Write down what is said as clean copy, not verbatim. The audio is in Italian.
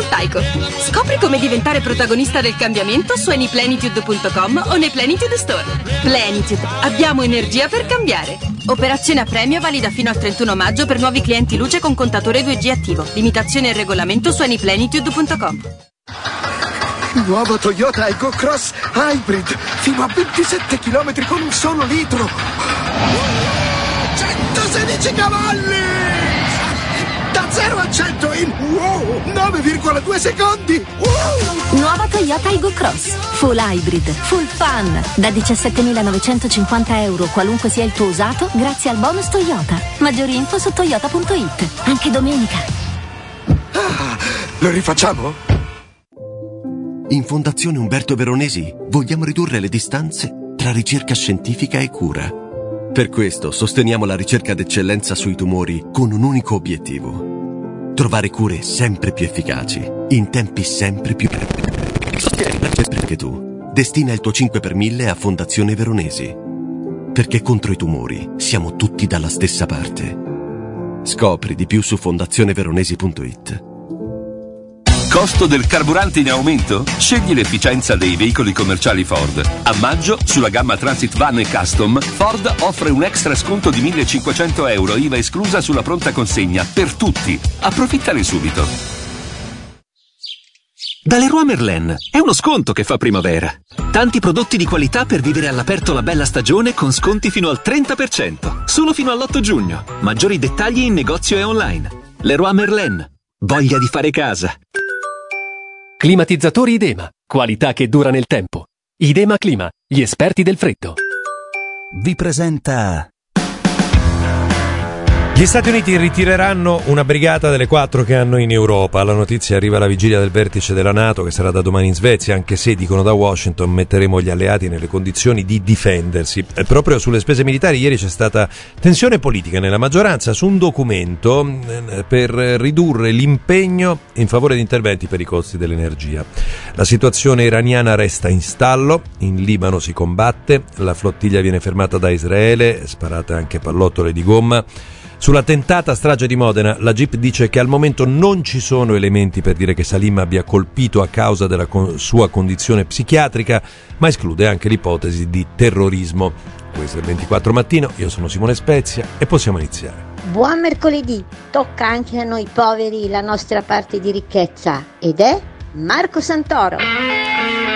fotovoltaico. Scopri come diventare protagonista del cambiamento su anyplenitude.com o nei Plenitude Store. Plenitude, abbiamo energia per cambiare. Operazione a premio valida fino al 31 maggio per nuovi clienti luce con contatore 2G attivo. Limitazione e regolamento su anyplenitude.com. Nuova Toyota Aygo Cross Hybrid, fino a 27 km con un solo litro. 116 cavalli! Da 0 a 100 in 9,2 secondi! Nuova Toyota Aygo Cross, full hybrid, full fun, da 17.950 euro qualunque sia il tuo usato, grazie al bonus Toyota. Maggiori info su toyota.it, anche domenica. Lo rifacciamo? In Fondazione Umberto Veronesi vogliamo ridurre le distanze tra ricerca scientifica e cura. Per questo sosteniamo la ricerca d'eccellenza sui tumori con un unico obiettivo: trovare cure sempre più efficaci, in tempi sempre più brevi. Perché tu destina il tuo 5 per 1000 a Fondazione Veronesi. Perché contro i tumori siamo tutti dalla stessa parte. Scopri di più su fondazioneveronesi.it. Costo del carburante in aumento? Scegli l'efficienza dei veicoli commerciali Ford. A maggio, sulla gamma Transit Van e Custom, Ford offre un extra sconto di 1.500 euro, IVA esclusa sulla pronta consegna, per tutti. Approfittane subito. Da Leroy Merlin è uno sconto che fa primavera. Tanti prodotti di qualità per vivere all'aperto la bella stagione con sconti fino al 30%. Solo fino all'8 giugno. Maggiori dettagli in negozio e online. Leroy Merlin. Voglia di fare casa. Climatizzatori Idema. Qualità che dura nel tempo. Idema Clima, gli esperti del freddo. Vi presenta... Gli Stati Uniti ritireranno una brigata delle 4 che hanno in Europa. La notizia arriva alla vigilia del vertice della NATO che sarà da domani in Svezia, anche se, dicono da Washington, metteremo gli alleati nelle condizioni di difendersi. E proprio sulle spese militari ieri c'è stata tensione politica nella maggioranza su un documento per ridurre l'impegno in favore di interventi per i costi dell'energia. La situazione iraniana resta in stallo, in Libano si combatte, la flottiglia viene fermata da Israele, sparate anche pallottole di gomma. Sulla tentata strage di Modena, la GIP dice che al momento non ci sono elementi per dire che Salim abbia colpito a causa della sua condizione psichiatrica, ma esclude anche l'ipotesi di terrorismo. Questo è il 24 mattino, io sono Simone Spezia e possiamo iniziare. Buon mercoledì, tocca anche a noi poveri la nostra parte di ricchezza ed è Marco Santoro.